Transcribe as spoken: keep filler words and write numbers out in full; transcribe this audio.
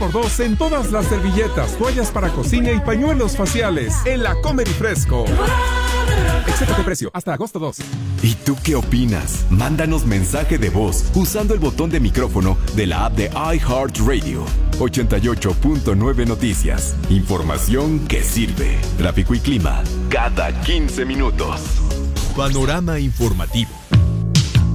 por dos en todas las servilletas, toallas para cocina y pañuelos faciales en la Comer y Fresco. Excepto de precio, hasta agosto dos. ¿Y tú qué opinas? Mándanos mensaje de voz usando el botón de micrófono de la app de iHeartRadio. ochenta y ocho punto nueve Noticias. Información que sirve. Tráfico y clima cada quince minutos. Panorama informativo.